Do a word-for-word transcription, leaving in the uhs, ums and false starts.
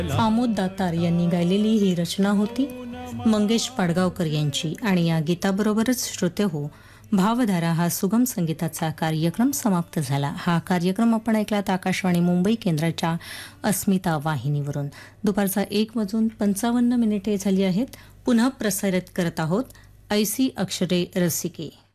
आमोद दातार यांनी गायलेली ही रचना होती मंगेश पाडगावकर यांची. आणि या गीताबरोबरच श्रोते हो, भावधारा हा सुगम संगीताचा कार्यक्रम समाप्त झाला. हा कार्यक्रम आपण ऐकलात आकाशवाणी मुंबई केंद्राच्या अस्मिता वाहिनीवरून. दुपारचा एक वाजून पंचावन्न मिनिटे झाली आहेत. पुन्हा प्रसारित करत आहोत ऐसी अक्षरे रसिके.